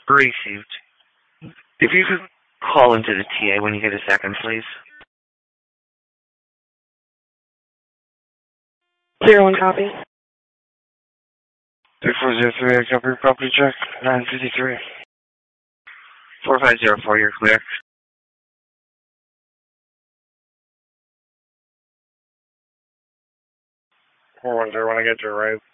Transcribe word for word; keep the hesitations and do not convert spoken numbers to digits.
Received. If you could call into the T A when you get a second, please. Zero one copy. three four zero three, I copy your property check, nine fifty-three. four five zero four, you're clear. four one zero, when I get your right.